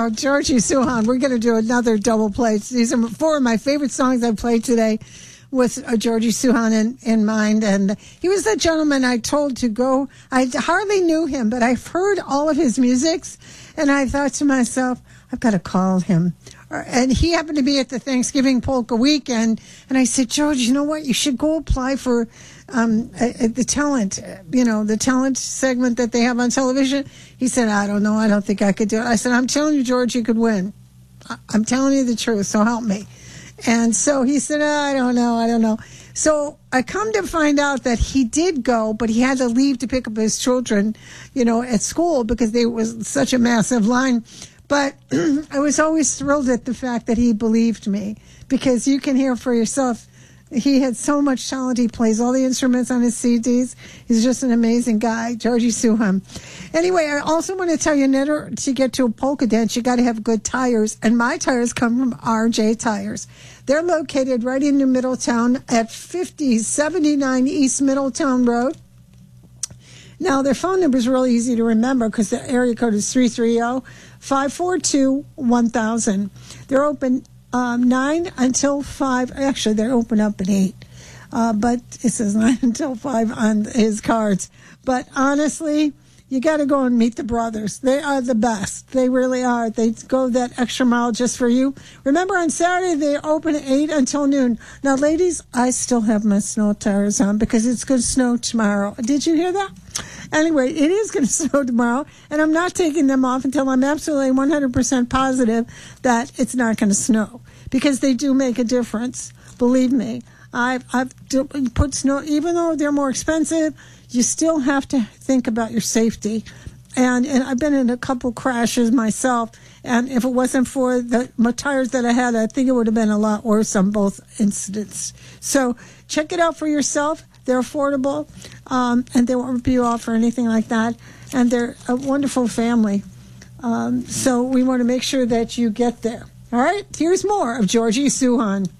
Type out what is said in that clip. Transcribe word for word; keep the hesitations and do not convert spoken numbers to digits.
now, Georgie Suhan, we're going to do another double play. These are four of my favorite songs I've played today with uh, Georgie Suhan in, in mind. And he was the gentleman I told to go. I hardly knew him, but I've heard all of his musics. And I thought to myself, I've got to call him. And he happened to be at the Thanksgiving Polka weekend. And I said, George, you know what? You should go apply for um, uh, the talent, you know, the talent segment that they have on television. He said, I don't know. I don't think I could do it. I said, I'm telling you, George, you could win. I'm telling you the truth, so help me. And so he said, oh, I don't know. I don't know. So I come to find out that he did go, but he had to leave to pick up his children, you know, at school because there was such a massive line. But I was always thrilled at the fact that he believed me, because you can hear for yourself. He had so much talent. He plays all the instruments on his C Ds. He's just an amazing guy, Georgie Suhan. Anyway, I also want to tell you, in order to get to a polka dance, you got to have good tires. And my tires come from R J Tires. They're located right in New Middletown at fifty seventy-nine East Middletown Road. Now, their phone number is really easy to remember because the area code is three three zero, five four two, one thousand. They're open um, nine until five. Actually, they're open up at eight. Uh, but it says nine until five on his cards. But honestly, you got to go and meet the brothers. They are the best. They really are. They go that extra mile just for you. Remember, on Saturday, they open at eight until noon. Now, ladies, I still have my snow tires on because it's going to snow tomorrow. Did you hear that? Anyway, it is going to snow tomorrow, and I'm not taking them off until I'm absolutely one hundred percent positive that it's not going to snow, because they do make a difference. Believe me. I've, I've put snow, even though they're more expensive, you still have to think about your safety. And, and I've been in a couple crashes myself, and if it wasn't for the my tires that I had, I think it would have been a lot worse on both incidents. So check it out for yourself. They're affordable, um, and they won't rip you off or anything like that. And they're a wonderful family. Um, so we want to make sure that you get there. All right, here's more of Georgie Suhan.